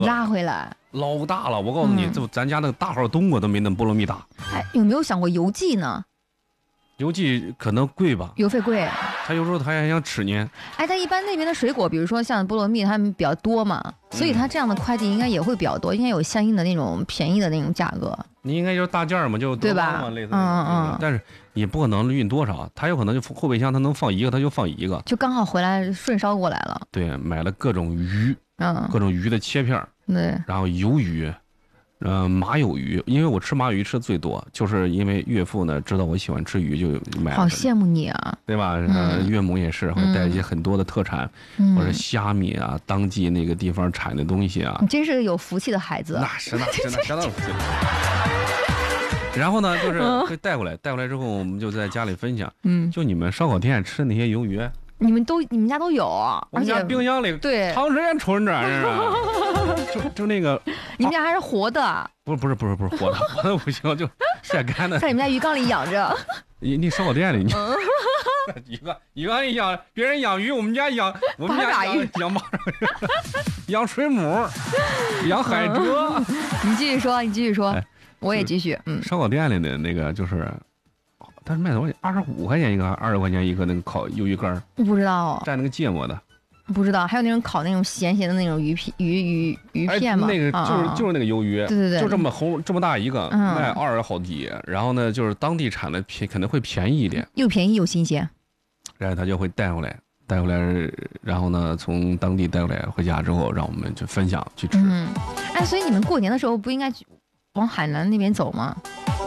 拉回来， 老大了。我告诉你，就咱家那个大号冬瓜都没那菠萝蜜大。 哎，有没有想过邮寄呢？ 邮寄可能贵吧， 邮费贵。 他有时候他还想吃呢。 哎，但一般那边的水果，比如说像菠萝蜜，它们比较多嘛，所以它这样的快递应该也会比较多，应该有相应的那种便宜的那种价格。 你应该就是大件嘛，就对吧？ 类似但是你不可能运多少，他有可能就后备箱他能放一个，他就放一个， 就刚好回来顺捎过来了。 对，买了各种鱼，各种鱼的切片， 对， 然后鱿鱼。马友鱼，因为我吃马友鱼吃的最多，就是因为岳父呢知道我喜欢吃鱼，就买了。 好羡慕你啊， 对吧？岳母也是会带一些很多的特产，或者虾米啊，当季那个地方产的东西啊。 你真是个有福气的孩子。 那是相当有福气。然后呢，就是会带过来之后，我们就在家里分享。就你们烧烤店吃的那些鱿鱼。你们家都有， 我们家冰箱里对长时间存着，就那个。 你们家还是活的？ 不是活的，活的不行，就晒干的。 在你们家鱼缸里养着。 你烧烤店里你。鱼缸里养，别人养鱼，我们家养八爪鱼，养水母，养海蜇。 你继续说，我也继续。 烧烤店里的那个就是。但是卖多少？25块钱一个，20块钱一个那个烤鱿鱼干。 不知道。 蘸那个芥末的。 不知道，还有那种烤那种咸的那种鱼片吗？ 那个就是那个鱿鱼， 对， 就这么红这么大一个，卖20好几。然后呢，就是当地产的可能会便宜一点， 又便宜又新鲜。 然后他就会带回来，然后呢，从当地带回来回家之后，让我们去分享去吃。 哎，所以你们过年的时候不应该往海南那边走吗？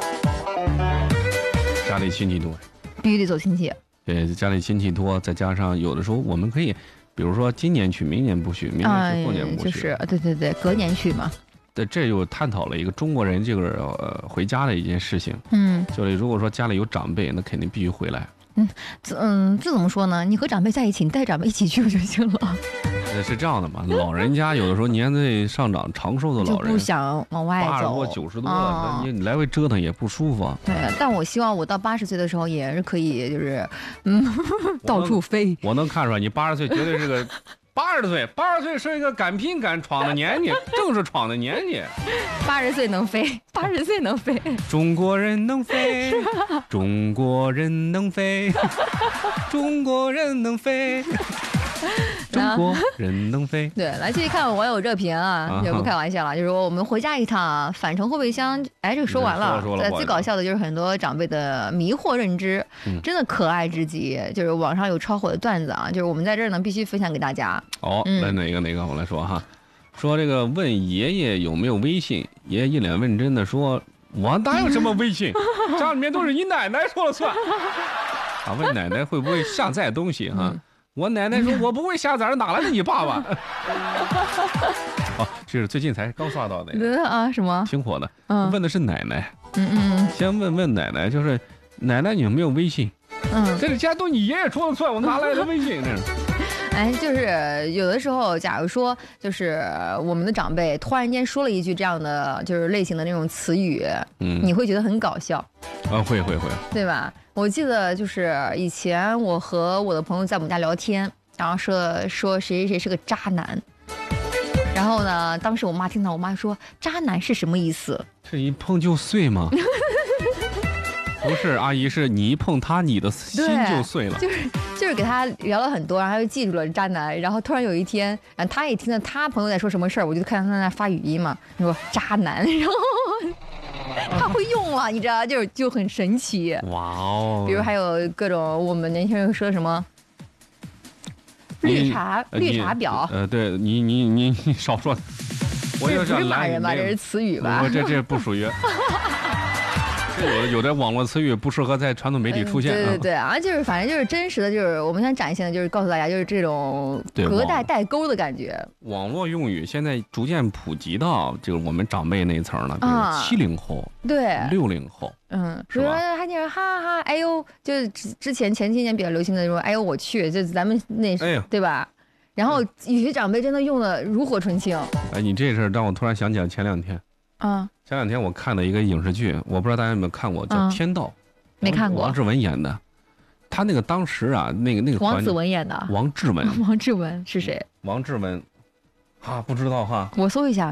家里亲戚多， 必须得走亲戚。 对，家里亲戚多，再加上有的时候我们可以，比如说今年去，明年不去，明年去，后年不去， 就是对，隔年去嘛。 对，这就探讨了一个中国人这个回家的一件事情。就是如果说家里有长辈，那肯定必须回来。 这怎么说呢？你和长辈在一起，你带长辈一起去就行了。 是这样的嘛？老人家有的时候年岁上涨，长寿的老人就不想往外走 ，80多90多了，你来回折腾也不舒服。 对，但我希望我到80岁的时候也是可以，就是到处飞。 我能看出来，你80岁绝对是个80岁是一个敢拼敢闯的年纪，正是闯的年纪。 80岁能飞，80岁能飞。 中国人能飞，中国人能飞，中国人能飞。中国人能飞。 对，来继续看网友热评啊，也不开玩笑了，就是说我们回家一趟，返程后备箱，哎，这个说完了。最搞笑的就是很多长辈的迷惑认知，真的可爱至极。就是网上有超火的段子啊，就是我们在这儿呢必须分享给大家。 来哪个我来说哈，说这个问爷爷有没有微信，爷爷一脸问真的说，我哪有什么微信，家里面都是你奶奶说了算。问奶奶会不会下载东西哈？我奶奶说：“我不会下载，哪来的你爸爸？”这是最近才刚刷到的啊，什么？ 挺火的。问的是奶奶。先问奶奶，就是奶奶你有没有微信？这里家都你爷爷说了算，我哪来的微信？ 哎，就是有的时候，假如说就是我们的长辈突然间说了一句这样的就是类型的那种词语，你会觉得很搞笑。 会， 对吧？我记得就是以前我和我的朋友在我们家聊天，然后说谁是个渣男，然后呢，当时我妈听到，我妈说渣男是什么意思？ 是一碰就碎吗？不是，阿姨，是你一碰他，你的心就碎了。 就是给他聊了很多，然后他就记住了渣男。然后突然有一天，他也听到他朋友在说什么事儿，我就看到他在那发语音嘛，说渣男，然后他会用了，你知道，就很神奇。 哇哦！ 比如还有各种我们年轻人说什么绿茶婊。 对你少说。我这不是骂人吧？这是词语吧？ 这不属于。有的网络词语不适合在传统媒体出现。 对啊，就是反正就是真实的，就是我们想展现的，就是告诉大家，就是这种隔代代沟的感觉。 网络用语现在逐渐普及到就是我们长辈那一层了，比如70后， 对 60后， 比如说还那哈哈，哎呦，就是之前些年比较流行的说，哎呦我去，就咱们那对吧？然后有些长辈真的用的炉火纯青。 哎，你这事儿让我突然想起来前两天。前两天我看了一个影视剧，我不知道大家有没有看过，叫《天道》， 没看过。 王志文演的，他那个当时啊，那个王子文演的。 王志文是谁？王志文， 啊，不知道哈， 我搜一下。